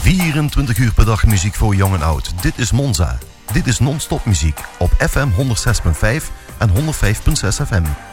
24 uur per dag muziek voor jong en oud. Dit is Monza. Dit is non-stop muziek op FM 106.5 en 105.6 FM.